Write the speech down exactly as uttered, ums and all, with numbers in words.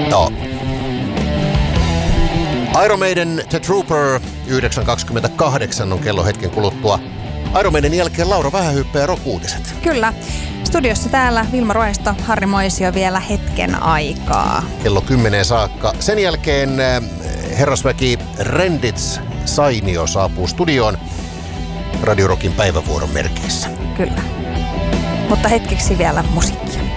Joo. Iron Maiden The Trooper yhdeksän kaksikymmentäkahdeksan on kello hetken kuluttua. Iron Maiden jälkeen Laura Vähähyyppä ja Rock-uutiset. Kyllä. Studiossa täällä Vilma Roesto, Harri Moisio vielä hetken aikaa. Kello kymmeneen saakka. Sen jälkeen äh, herrasväki Rendits Sainio saapuu studioon Radio Rockin päivävuoron merkeissä. Kyllä. Mutta hetkeksi vielä musiikkia.